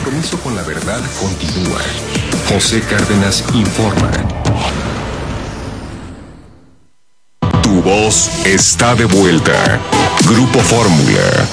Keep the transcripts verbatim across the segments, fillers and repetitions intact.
compromiso con la verdad continúa. José Cárdenas informa. Tu voz está de vuelta. Grupo Fórmula.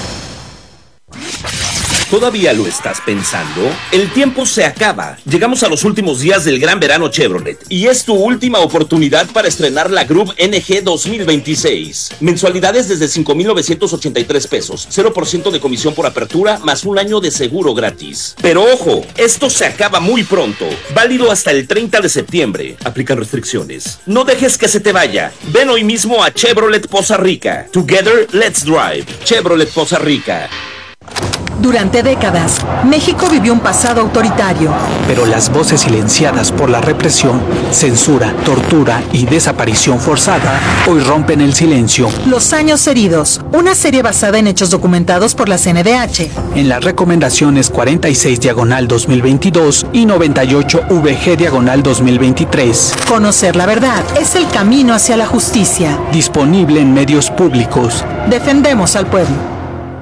¿Todavía lo estás pensando? El tiempo se acaba. Llegamos a los últimos días del gran verano Chevrolet y es tu última oportunidad para estrenar la Groove N G dos mil veintiséis. Mensualidades desde cinco mil novecientos ochenta y tres pesos, cero por ciento de comisión por apertura, más un año de seguro gratis. Pero ojo, esto se acaba muy pronto. Válido hasta el treinta de septiembre. Aplican restricciones. No dejes que se te vaya. Ven hoy mismo a Chevrolet Poza Rica. Together, let's drive. Chevrolet Poza Rica. Durante décadas, México vivió un pasado autoritario. Pero las voces silenciadas por la represión, censura, tortura y desaparición forzada hoy rompen el silencio. Los años heridos, una serie basada en hechos documentados por la C N D H. En las recomendaciones cuarenta y seis diagonal dos mil veintidós y noventa y ocho V G diagonal dos mil veintitrés. Conocer la verdad es el camino hacia la justicia. Disponible en medios públicos. Defendemos al pueblo.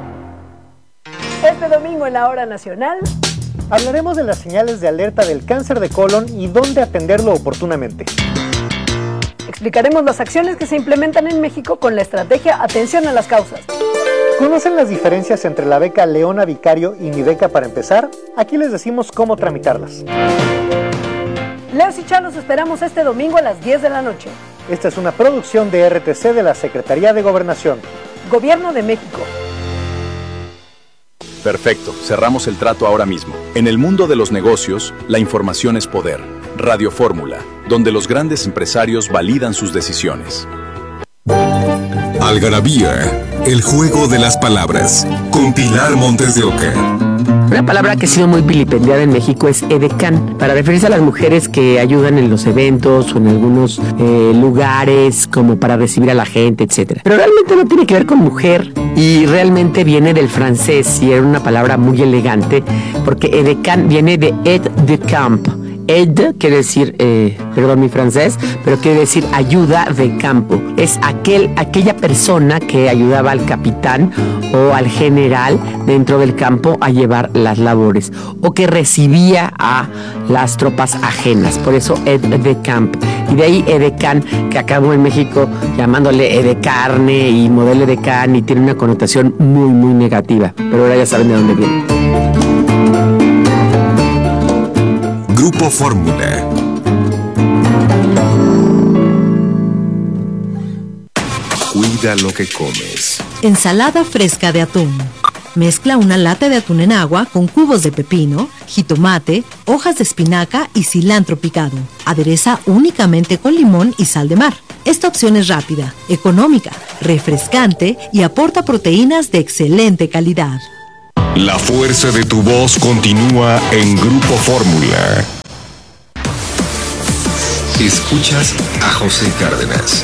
Este domingo en la Hora Nacional hablaremos de las señales de alerta del cáncer de colon y dónde atenderlo oportunamente. Explicaremos las acciones que se implementan en México con la estrategia Atención a las Causas. ¿Conocen las diferencias entre la beca Leona Vicario y Mi Beca para Empezar? Aquí les decimos cómo tramitarlas. Leos y Chá los esperamos este domingo a las diez de la noche. Esta es una producción de R T C de la Secretaría de Gobernación. Gobierno de México. Perfecto, cerramos el trato ahora mismo. En el mundo de los negocios, la información es poder. Radio Fórmula, donde los grandes empresarios validan sus decisiones. Algarabía, el juego de las palabras, con Pilar Montes de Oca. Una palabra que ha sido muy vilipendiada en México es edecán, para referirse a las mujeres que ayudan en los eventos o en algunos eh, lugares como para recibir a la gente, etcétera. Pero realmente no tiene que ver con mujer y realmente viene del francés y era una palabra muy elegante porque edecán viene de aide de camp. Aide quiere decir, eh, perdón mi francés, pero quiere decir ayuda de campo. Es aquel, aquella persona que ayudaba al capitán o al general dentro del campo a llevar las labores o que recibía a las tropas ajenas. Por eso aide de camp. Y de ahí edecán, que acabó en México llamándole edecarne y modelo edecán y tiene una connotación muy, muy negativa. Pero ahora ya saben de dónde viene. Grupo Fórmula. Cuida lo que comes. Ensalada fresca de atún. Mezcla una lata de atún en agua con cubos de pepino, jitomate, hojas de espinaca y cilantro picado. Adereza únicamente con limón y sal de mar. Esta opción es rápida, económica, refrescante y aporta proteínas de excelente calidad. La fuerza de tu voz continúa en Grupo Fórmula. Escuchas a José Cárdenas.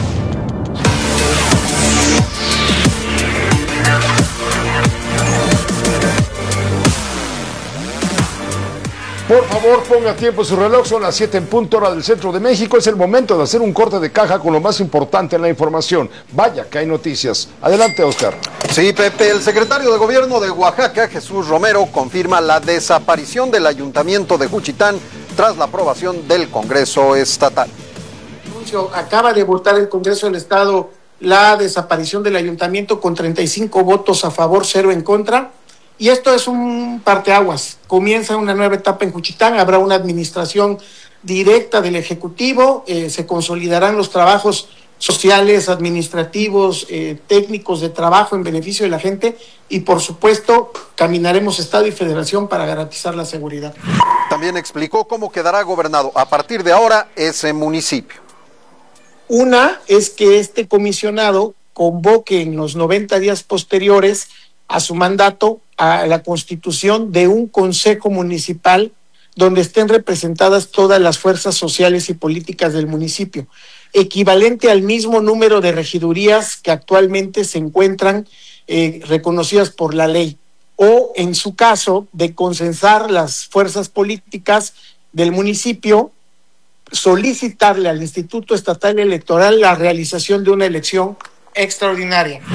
Por favor, ponga tiempo en su reloj, son las siete en punto hora del centro de México. Es el momento de hacer un corte de caja con lo más importante en la información. Vaya que hay noticias. Adelante, Oscar. Sí, Pepe, el secretario de Gobierno de Oaxaca, Jesús Romero, confirma la desaparición del Ayuntamiento de Juchitán tras la aprobación del Congreso Estatal. Acaba de votar el Congreso del Estado la desaparición del Ayuntamiento con treinta y cinco votos a favor, cero en contra. Y esto es un parteaguas. Comienza una nueva etapa en Juchitán, habrá una administración directa del Ejecutivo, eh, se consolidarán los trabajos sociales, administrativos, eh, técnicos de trabajo en beneficio de la gente y, por supuesto, caminaremos Estado y Federación para garantizar la seguridad. También explicó cómo quedará gobernado a partir de ahora ese municipio. Una es que este comisionado convoque en los noventa días posteriores a su mandato a la constitución de un consejo municipal donde estén representadas todas las fuerzas sociales y políticas del municipio, equivalente al mismo número de regidurías que actualmente se encuentran eh, reconocidas por la ley, o en su caso de consensar las fuerzas políticas del municipio, solicitarle al Instituto Estatal Electoral la realización de una elección extraordinaria. El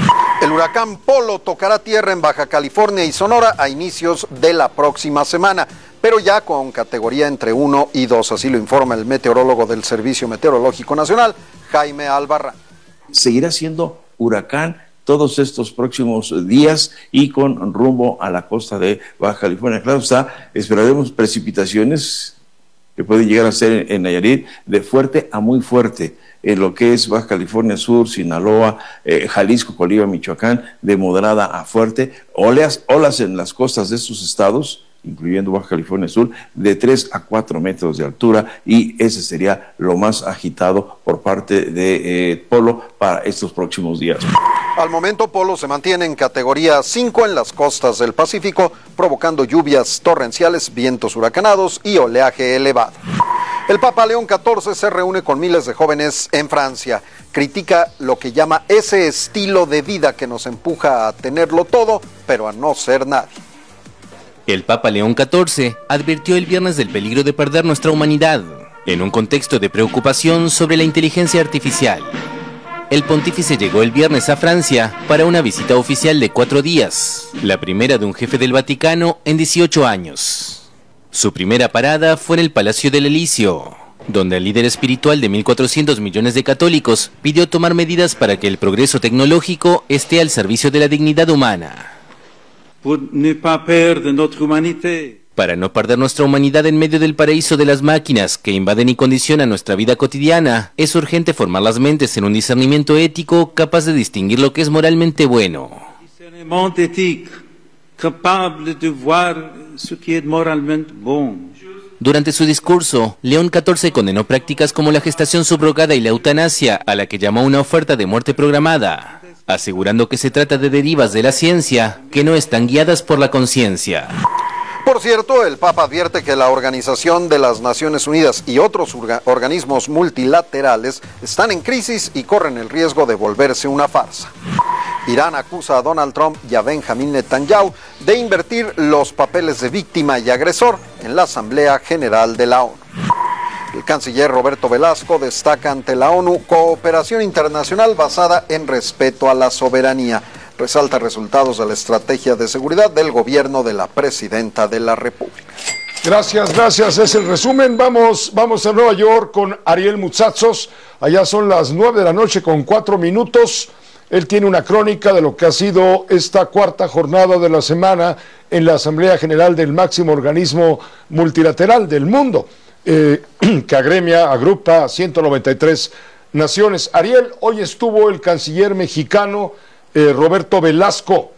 El huracán Polo tocará tierra en Baja California y Sonora a inicios de la próxima semana, pero ya con categoría entre uno y dos, así lo informa el meteorólogo del Servicio Meteorológico Nacional, Jaime Albarrán. Seguirá siendo huracán todos estos próximos días y con rumbo a la costa de Baja California. Claro está, esperaremos precipitaciones que pueden llegar a ser en Nayarit de fuerte a muy fuerte, en lo que es Baja California Sur, Sinaloa, eh, Jalisco, Colima, Michoacán, de moderada a fuerte, olas, olas en las costas de estos estados, incluyendo Baja California Sur, de tres a cuatro metros de altura, y ese sería lo más agitado por parte de eh, Polo para estos próximos días. Al momento, Polo se mantiene en categoría cinco en las costas del Pacífico, provocando lluvias torrenciales, vientos huracanados y oleaje elevado. El Papa León catorce se reúne con miles de jóvenes en Francia. Critica lo que llama ese estilo de vida que nos empuja a tenerlo todo, pero a no ser nadie. El Papa León catorce advirtió el viernes del peligro de perder nuestra humanidad, en un contexto de preocupación sobre la inteligencia artificial. El pontífice llegó el viernes a Francia para una visita oficial de cuatro días, la primera de un jefe del Vaticano en dieciocho años. Su primera parada fue en el Palacio del Elíseo, donde el líder espiritual de mil cuatrocientos millones de católicos pidió tomar medidas para que el progreso tecnológico esté al servicio de la dignidad humana. Para no perder nuestra humanidad en medio del paraíso de las máquinas que invaden y condicionan nuestra vida cotidiana, es urgente formar las mentes en un discernimiento ético capaz de distinguir lo que es moralmente bueno. Durante su discurso, León catorce condenó prácticas como la gestación subrogada y la eutanasia, a la que llamó una oferta de muerte programada, asegurando que se trata de derivas de la ciencia que no están guiadas por la conciencia. Por cierto, el Papa advierte que la Organización de las Naciones Unidas y otros orga- organismos multilaterales están en crisis y corren el riesgo de volverse una farsa. Irán acusa a Donald Trump y a Benjamín Netanyahu de invertir los papeles de víctima y agresor en la Asamblea General de la ONU. El canciller Roberto Velasco destaca ante la ONU cooperación internacional basada en respeto a la soberanía. Resalta resultados de la estrategia de seguridad del gobierno de la presidenta de la República. Gracias, gracias. Es el resumen. Vamos, vamos a Nueva York con Ariel Mutsatsos. Allá son las nueve de la noche con cuatro minutos. Él tiene una crónica de lo que ha sido esta cuarta jornada de la semana en la Asamblea General del máximo organismo multilateral del mundo, eh, que agremia, agrupa a ciento noventa y tres naciones. Ariel, hoy estuvo el canciller mexicano eh, Roberto Velasco.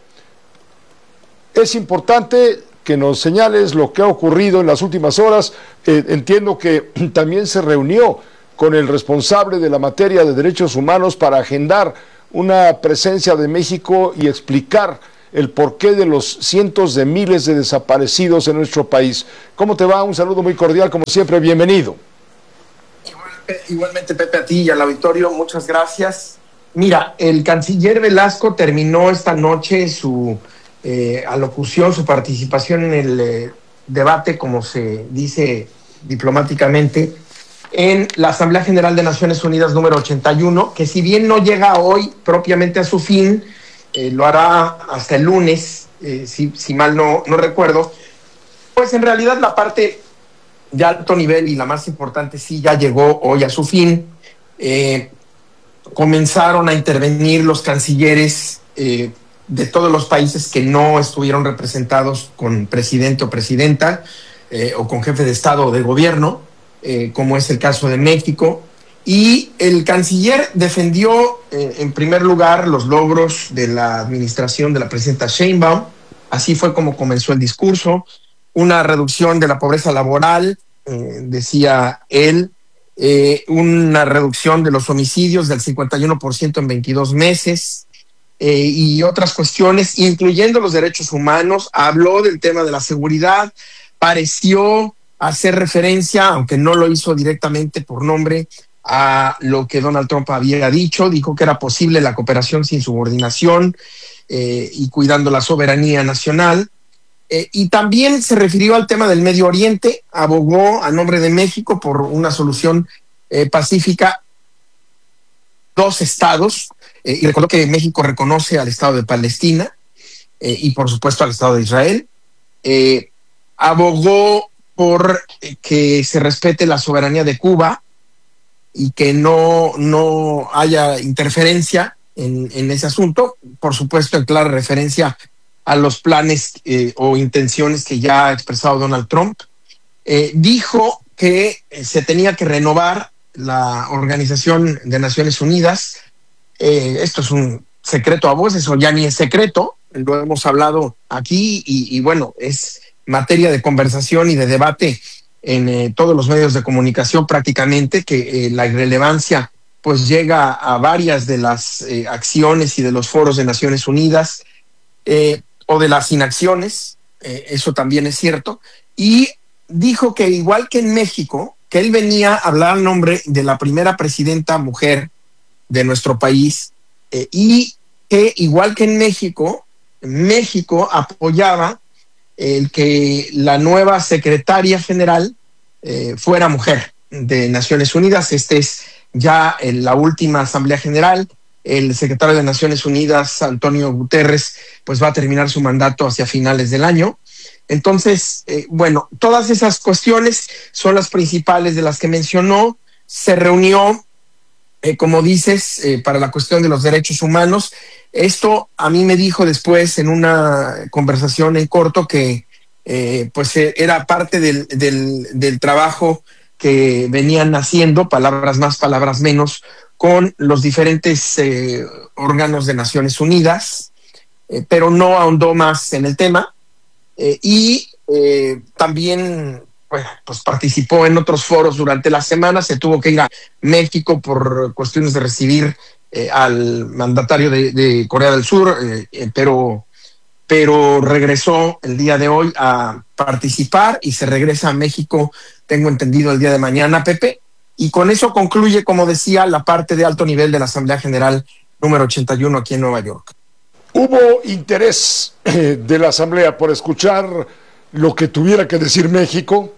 Es importante que nos señales lo que ha ocurrido en las últimas horas. Eh, entiendo que también se reunió con el responsable de la materia de derechos humanos para agendar una presencia de México y explicar el porqué de los cientos de miles de desaparecidos en nuestro país. ¿Cómo te va? Un saludo muy cordial, como siempre, bienvenido. Igualmente, igualmente Pepe, a ti y al auditorio, muchas gracias. Mira, el canciller Velasco terminó esta noche su eh, alocución, su participación en el eh, debate, como se dice diplomáticamente, en la Asamblea General de Naciones Unidas número ochenta y uno, que si bien no llega hoy propiamente a su fin, eh, lo hará hasta el lunes, eh, si, si mal no, no recuerdo, pues en realidad la parte de alto nivel y la más importante sí ya llegó hoy a su fin. Eh, comenzaron a intervenir los cancilleres eh, de todos los países que no estuvieron representados con presidente o presidenta eh, o con jefe de Estado o de gobierno, eh, como es el caso de México. Y el canciller defendió eh, en primer lugar los logros de la administración de la presidenta Sheinbaum. Así fue como comenzó el discurso. Una reducción de la pobreza laboral, eh, decía él, eh, una reducción de los homicidios del cincuenta y uno por ciento en veintidós meses eh, y otras cuestiones, incluyendo los derechos humanos. Habló del tema de la seguridad, pareció hacer referencia, aunque no lo hizo directamente por nombre, a lo que Donald Trump había dicho. Dijo que era posible la cooperación sin subordinación eh, y cuidando la soberanía nacional. Eh, y también se refirió al tema del Medio Oriente, abogó a nombre de México por una solución eh, pacífica, dos estados, eh, y recordó que México reconoce al Estado de Palestina eh, y por supuesto al Estado de Israel. Eh, abogó por eh, que se respete la soberanía de Cuba y que no, no haya interferencia en, en ese asunto, por supuesto en clara referencia a los planes eh, o intenciones que ya ha expresado Donald Trump. Eh, dijo que eh, se tenía que renovar la Organización de Naciones Unidas. Eh, esto es un secreto a voces, o ya ni es secreto, lo hemos hablado aquí y, y bueno, es materia de conversación y de debate en eh, todos los medios de comunicación prácticamente, que eh, la irrelevancia pues llega a varias de las eh, acciones y de los foros de Naciones Unidas eh, o de las inacciones, eh, eso también es cierto, y dijo que igual que en México, que él venía a hablar al nombre de la primera presidenta mujer de nuestro país eh, y que igual que en México, México apoyaba el que la nueva secretaria general eh, fuera mujer de Naciones Unidas. Este es ya en la última Asamblea General. El secretario de Naciones Unidas, Antonio Guterres, pues va a terminar su mandato hacia finales del año. Entonces, eh, bueno, todas esas cuestiones son las principales de las que mencionó. Se reunió, eh, como dices, eh, para la cuestión de los derechos humanos. Esto a mí me dijo después en una conversación en corto que eh, pues eh, era parte del, del, del trabajo que venían haciendo, palabras más, palabras menos, con los diferentes eh, órganos de Naciones Unidas, eh, pero no ahondó más en el tema. Eh, y eh, también bueno, pues participó en otros foros durante la semana. Se tuvo que ir a México por cuestiones de recibir eh, al mandatario de, de Corea del Sur, eh, eh, pero, pero regresó el día de hoy a participar y se regresa a México, tengo entendido, el día de mañana, Pepe. Y con eso concluye, como decía, la parte de alto nivel de la Asamblea General número ochenta y uno aquí en Nueva York. ¿Hubo interés eh, de la Asamblea por escuchar lo que tuviera que decir México?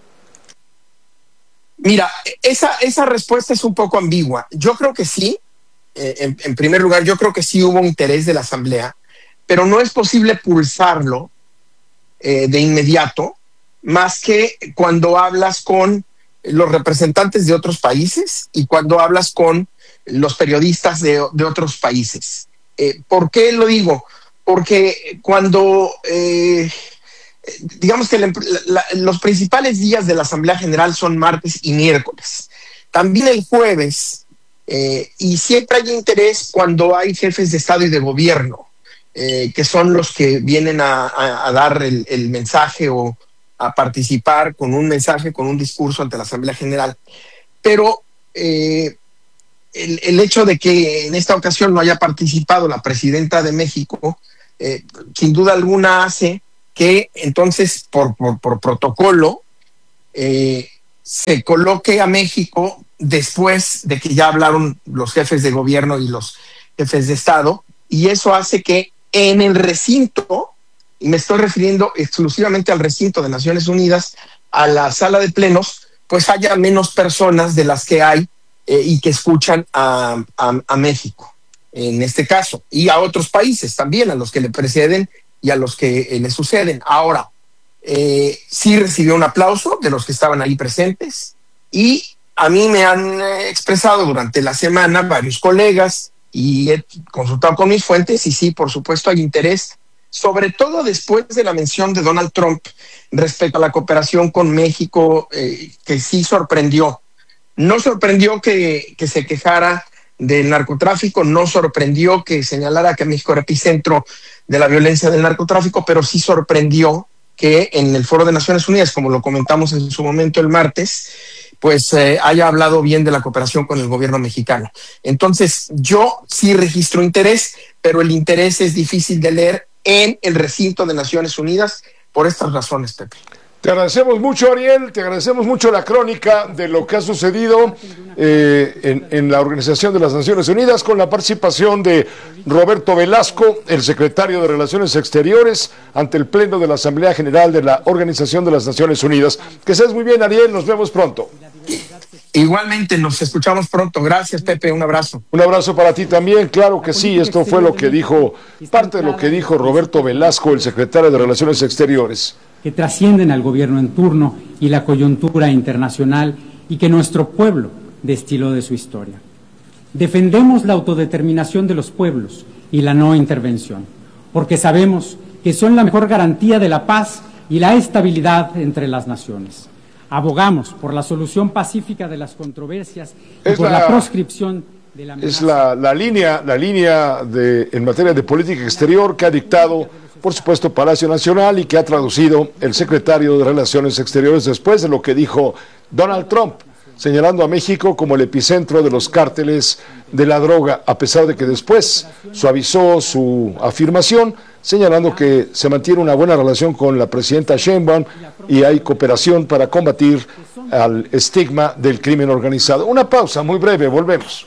Mira, esa, esa respuesta es un poco ambigua. Yo creo que sí. Eh, en, en primer lugar, yo creo que sí hubo interés de la Asamblea, pero no es posible pulsarlo eh, de inmediato, más que cuando hablas con los representantes de otros países y cuando hablas con los periodistas de, de otros países. Eh, ¿Por qué lo digo? Porque cuando, eh, digamos que la, la, los principales días de la Asamblea General son martes y miércoles, también el jueves, eh, y siempre hay interés cuando hay jefes de Estado y de Gobierno, eh, que son los que vienen a, a, a dar el, el mensaje o a participar con un mensaje, con un discurso ante la Asamblea General. Pero eh, el, el hecho de que en esta ocasión no haya participado la presidenta de México, eh, sin duda alguna hace que entonces por, por, por protocolo eh, se coloque a México después de que ya hablaron los jefes de gobierno y los jefes de Estado, y eso hace que en el recinto, y me estoy refiriendo exclusivamente al recinto de Naciones Unidas, a la sala de plenos, pues haya menos personas de las que hay eh, y que escuchan a, a, a México, en este caso, y a otros países también, a los que le preceden y a los que eh, le suceden. Ahora, eh, sí recibió un aplauso de los que estaban ahí presentes, y a mí me han eh, expresado durante la semana varios colegas, y he consultado con mis fuentes, y sí, por supuesto hay interés, sobre todo después de la mención de Donald Trump respecto a la cooperación con México, eh, que sí sorprendió. No sorprendió que, que se quejara del narcotráfico, no sorprendió que señalara que México era epicentro de la violencia del narcotráfico, pero sí sorprendió que en el Foro de Naciones Unidas, como lo comentamos en su momento el martes, pues eh, haya hablado bien de la cooperación con el gobierno mexicano. Entonces, yo sí registro interés, pero el interés es difícil de leer en el recinto de Naciones Unidas por estas razones, Pepe. Te agradecemos mucho, Ariel, te agradecemos mucho la crónica de lo que ha sucedido eh, en, en la Organización de las Naciones Unidas, con la participación de Roberto Velasco, el secretario de Relaciones Exteriores, ante el Pleno de la Asamblea General de la Organización de las Naciones Unidas. Que estés muy bien, Ariel, nos vemos pronto. Igualmente, nos escuchamos pronto. Gracias, Pepe, un abrazo. Un abrazo para ti también, claro que sí, esto fue lo que dijo, parte de lo que dijo Roberto Velasco, el secretario de Relaciones Exteriores. Que trascienden al gobierno en turno y la coyuntura internacional y que nuestro pueblo destiló de su historia. Defendemos la autodeterminación de los pueblos y la no intervención, porque sabemos que son la mejor garantía de la paz y la estabilidad entre las naciones. Abogamos por la solución pacífica de las controversias y Es por la- la proscripción de la Es la, la línea, la línea de, en materia de política exterior que ha dictado, por supuesto, Palacio Nacional y que ha traducido el secretario de Relaciones Exteriores después de lo que dijo Donald Trump, señalando a México como el epicentro de los cárteles de la droga, a pesar de que después suavizó su afirmación, señalando que se mantiene una buena relación con la presidenta Sheinbaum y hay cooperación para combatir al estigma del crimen organizado. Una pausa muy breve, volvemos.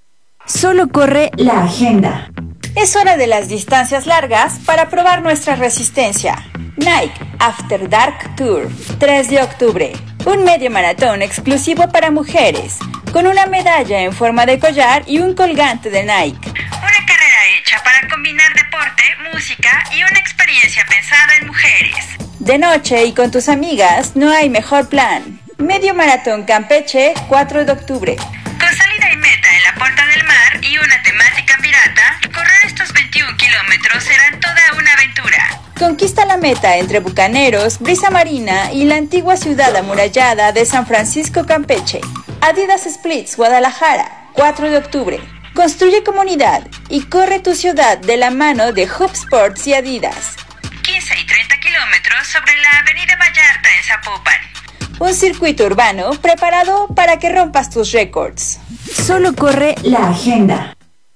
Solo corre la agenda. Es hora de las distancias largas para probar nuestra resistencia. Nike After Dark Tour, tres de octubre. Un medio maratón exclusivo para mujeres, con una medalla en forma de collar y un colgante de Nike. Una carrera hecha para combinar deporte, música y una experiencia pensada en mujeres. De noche y con tus amigas no hay mejor plan. Medio maratón Campeche, cuatro de octubre. Con salida y meta en la Puerta del Mar y una temática pirata, correr estos veintiún kilómetros será toda una aventura. Conquista la meta entre Bucaneros, Brisa Marina y la antigua ciudad amurallada de San Francisco Campeche. Adidas Splits Guadalajara, cuatro de octubre. Construye comunidad y corre tu ciudad de la mano de Hub Sports y Adidas. quince y treinta kilómetros sobre la avenida Vallarta en Zapopan. Un circuito urbano preparado para que rompas tus récords. Solo corre la agenda.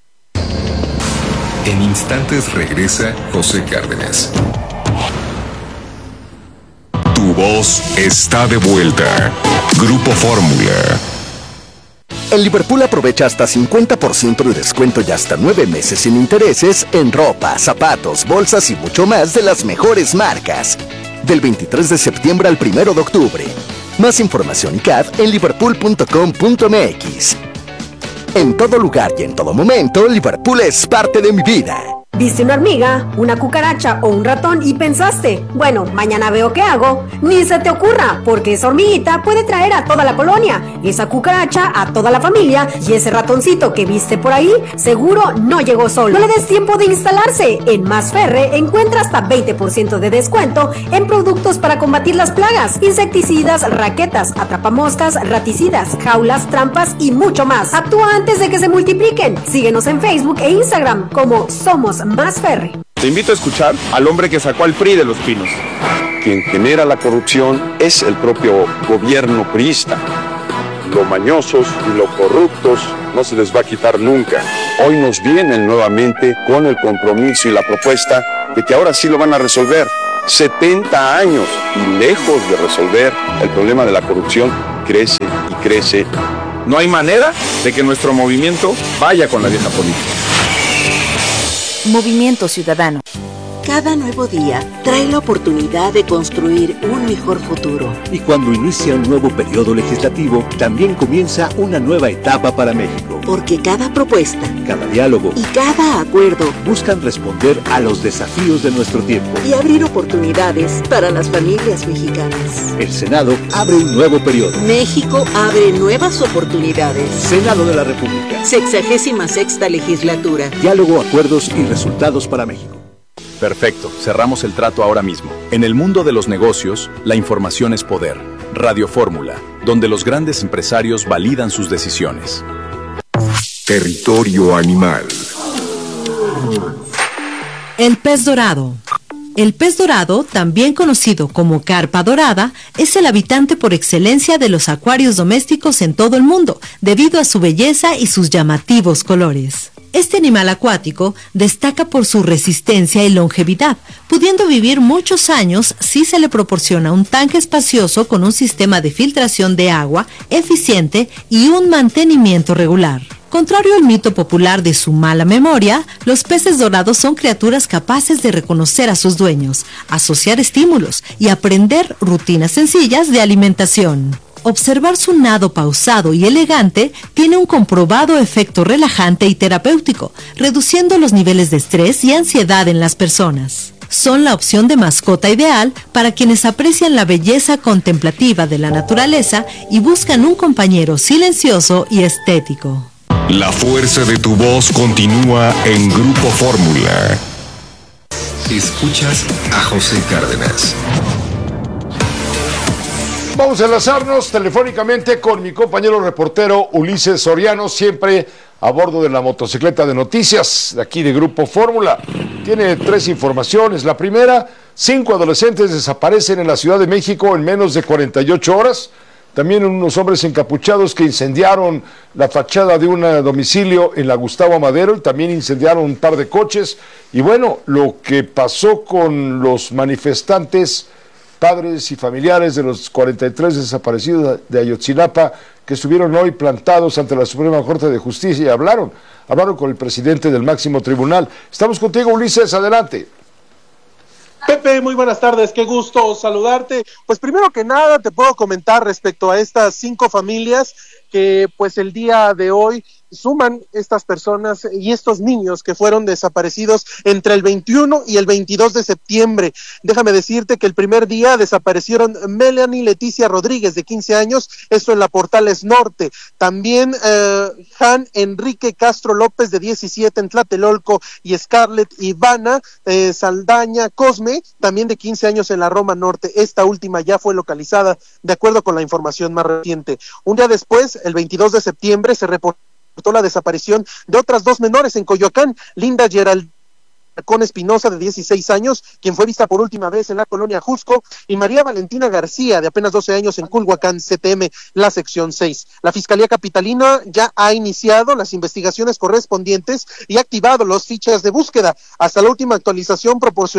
En instantes regresa José Cárdenas. Tu voz está de vuelta. Grupo Fórmula. En Liverpool aprovecha hasta cincuenta por ciento de descuento y hasta nueve meses sin intereses en ropa, zapatos, bolsas y mucho más de las mejores marcas. Del veintitrés de septiembre al primero de octubre. Más información y C A D en liverpool punto com punto m x. En todo lugar y en todo momento, Liverpool es parte de mi vida. ¿Viste una hormiga, una cucaracha o un ratón y pensaste, bueno, mañana veo qué hago? Ni se te ocurra, porque esa hormiguita puede traer a toda la colonia, esa cucaracha a toda la familia y ese ratoncito que viste por ahí seguro no llegó solo. No le des tiempo de instalarse. En Masferre encuentra hasta veinte por ciento de descuento en productos para combatir las plagas, insecticidas, raquetas, atrapamoscas, raticidas, jaulas, trampas y mucho más. Actúa antes de que se multipliquen. Síguenos en Facebook e Instagram como Somos Masferre. Te invito a escuchar al hombre que sacó al P R I de los Pinos. Quien genera la corrupción es el propio gobierno priista. Lo mañosos y lo corruptos no se les va a quitar nunca. Hoy nos vienen nuevamente con el compromiso y la propuesta de que ahora sí lo van a resolver. setenta años y lejos de resolver el problema de la corrupción, crece y crece. No hay manera de que nuestro movimiento vaya con la vieja política. Movimiento Ciudadano. Cada nuevo día trae la oportunidad de construir un mejor futuro. Y cuando inicia un nuevo periodo legislativo, también comienza una nueva etapa para México. Porque cada propuesta, cada diálogo y cada acuerdo buscan responder a los desafíos de nuestro tiempo y abrir oportunidades para las familias mexicanas. El Senado abre un nuevo periodo. México abre nuevas oportunidades. Senado de la República. Sexagésima sexta legislatura. Diálogo, acuerdos y resultados para México. Perfecto, cerramos el trato ahora mismo. En el mundo de los negocios, la información es poder. Radio Fórmula, donde los grandes empresarios validan sus decisiones. Territorio animal. El pez dorado. El pez dorado, también conocido como carpa dorada, es el habitante por excelencia de los acuarios domésticos en todo el mundo, debido a su belleza y sus llamativos colores. Este animal acuático destaca por su resistencia y longevidad, pudiendo vivir muchos años si se le proporciona un tanque espacioso con un sistema de filtración de agua eficiente y un mantenimiento regular. Contrario al mito popular de su mala memoria, los peces dorados son criaturas capaces de reconocer a sus dueños, asociar estímulos y aprender rutinas sencillas de alimentación. Observar su nado pausado y elegante tiene un comprobado efecto relajante y terapéutico, reduciendo los niveles de estrés y ansiedad en las personas. Son la opción de mascota ideal para quienes aprecian la belleza contemplativa de la naturaleza y buscan un compañero silencioso y estético. La fuerza de tu voz continúa en Grupo Fórmula. Escuchas a José Cárdenas. Vamos a enlazarnos telefónicamente con mi compañero reportero Ulises Soriano, siempre a bordo de la motocicleta de noticias de aquí de Grupo Fórmula. Tiene tres informaciones. La primera, cinco adolescentes desaparecen en la Ciudad de México en menos de cuarenta y ocho horas. También unos hombres encapuchados que incendiaron la fachada de un domicilio en la Gustavo Amadero y también incendiaron un par de coches. Y bueno, lo que pasó con los manifestantes, padres y familiares de los cuarenta y tres desaparecidos de Ayotzinapa, que estuvieron hoy plantados ante la Suprema Corte de Justicia y hablaron, hablaron con el presidente del máximo tribunal. Estamos contigo, Ulises, adelante. Pepe, muy buenas tardes, qué gusto saludarte. Pues primero que nada te puedo comentar respecto a estas cinco familias que pues el día de hoy suman estas personas y estos niños que fueron desaparecidos entre el veintiuno y el veintidós de septiembre. Déjame decirte que el primer día desaparecieron Melanie Leticia Rodríguez, de quince años, esto en la Portales Norte. También eh, Han Enrique Castro López, de diecisiete, en Tlatelolco, y Scarlett Ivana eh, Saldaña Cosme, también de quince años, en la Roma Norte. Esta última ya fue localizada de acuerdo con la información más reciente. Un día después, el veintidós de septiembre, se reportó la desaparición de otras dos menores en Coyoacán, Linda Gerald con Espinosa, de dieciséis años, quien fue vista por última vez en la colonia Jusco, y María Valentina García, de apenas doce años, en Culhuacán, C T M, la sección seis. La Fiscalía Capitalina ya ha iniciado las investigaciones correspondientes y ha activado las fichas de búsqueda. Hasta la última actualización proporcionada